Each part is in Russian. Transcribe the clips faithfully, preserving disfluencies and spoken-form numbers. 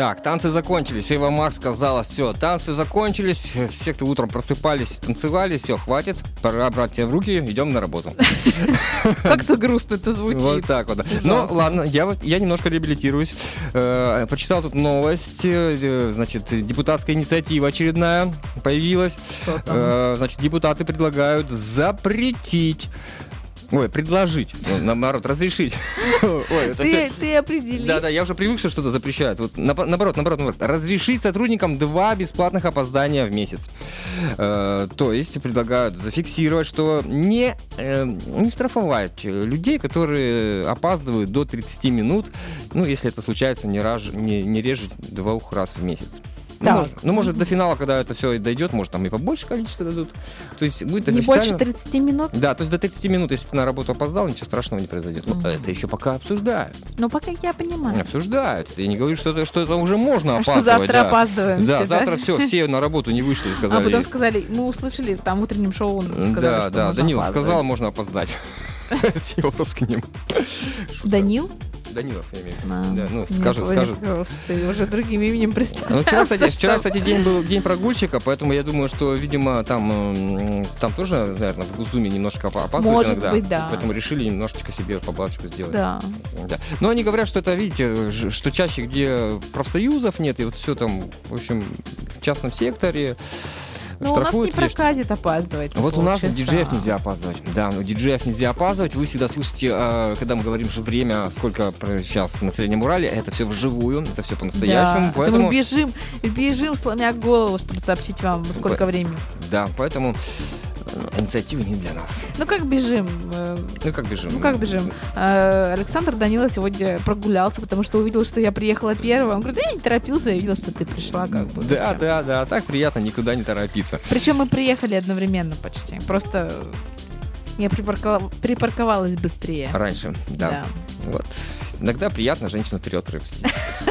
Так, танцы закончились. Эва Макс сказала, все, танцы закончились. Все, кто утром просыпались, танцевали, все, хватит. Пора брать тебя в руки, идем на работу. Как-то грустно это звучит. Вот так вот. Ну, ладно, я вот я немножко реабилитируюсь. Почитал тут новость. Значит, депутатская инициатива очередная появилась. Значит, депутаты предлагают запретить Ой, предложить, наоборот, разрешить. Ой, это ты, все... ты определись. Да-да, я уже привык, что что-то запрещают. Вот, наоборот, наоборот, наоборот, разрешить сотрудникам два бесплатных опоздания в месяц. Э, то есть предлагают зафиксировать, что не, э, не штрафовать людей, которые опаздывают до тридцати минут, ну, если это случается не, раз, не, не реже двух раз в месяц. Ну, может, ну, может, до финала, когда это все дойдет, может, там и побольше количество дадут. То есть будет не больше тридцати минут? Да, то есть до тридцати минут, если ты на работу опоздал, ничего страшного не произойдет. Mm-hmm. Вот это еще пока обсуждают. Ну, пока я понимаю. Обсуждают. Я не говорю, что это, что это уже можно а опаздывать. Что завтра да. опаздываем. Да, все, завтра да? все, все на работу не вышли и сказали. А потом сказали, мы услышали там в утреннем шоу, сказали, да, что да, можно Данил опаздывать. сказал, можно опоздать. Все вопрос к ним. Данил? Данилов, я имею в виду. А, да, ну, скажет, скажет. Ты уже другим именем представился. Ну, вчера, кстати, вчера, кстати, день был день прогульщика, поэтому я думаю, что, видимо, там, там тоже, наверное, в Госдуме немножко опаздывают Может иногда. Быть, да. Поэтому решили немножечко себе поблажечку сделать. Да. да. Но они говорят, что это, видите, что чаще, где профсоюзов нет, и вот все там, в общем, в частном секторе. Ну, у нас не прокатит опаздывать. Вот у нас диджеев нельзя опаздывать. Да, у диджеев нельзя опаздывать. Вы всегда слышите, э, когда мы говорим, что время, сколько сейчас на Среднем Урале, это все вживую, это все по-настоящему. Да, поэтому мы бежим, бежим, сломя голову, чтобы сообщить вам, сколько По- времени. Да, поэтому инициативы не для нас. Ну как бежим? Ну как бежим? Ну как бежим? Александр Данилов сегодня прогулялся, потому что увидел, что я приехала первая. Он говорит, да я не торопился, я видел, что ты пришла. Как бы, да, зачем? да, да, так приятно никуда не торопиться. Причем мы приехали одновременно почти. Просто я припарковала, припарковалась быстрее. Раньше, да. да. Вот. Иногда приятно женщину вперед рыбстить.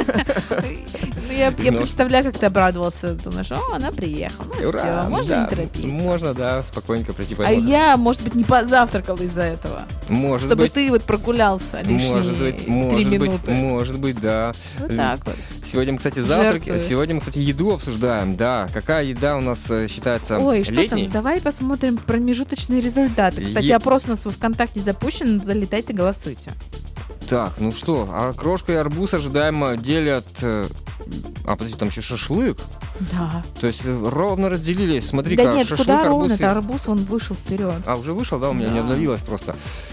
Я представляю, как ты обрадовался. Думаешь, о, она приехала. Ну все, можно не торопиться. Можно, да, спокойненько прийти. А я, может быть, не позавтракала из-за этого. Может быть. Чтобы ты вот прогулялся лишние три минуты. Может быть, да. Вот так вот. Сегодня мы, кстати, завтраки. Сегодня мы, кстати, еду обсуждаем. Да, какая еда у нас считается летней? Ой, что там? Давай посмотрим промежуточные результаты. Кстати, опрос у нас в ВКонтакте запущен. Залетайте, голосуйте. Так, ну что, а крошка и арбуз ожидаемо делят... А, подожди, там еще шашлык? Да. То есть ровно разделились. Смотри-ка, да нет, шашлык, куда арбуз... ровно? Это арбуз, он вышел вперед. А, уже вышел, да? У меня да. не обновилось просто.